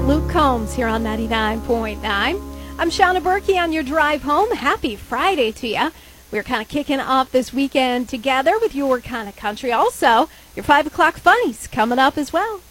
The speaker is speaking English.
Luke Combs here on 99.9. I'm Shauna Berkey on your drive home. Happy Friday to you. We're kind of kicking off this weekend together with your kind of country. Also, your 5 o'clock funnies coming up as well.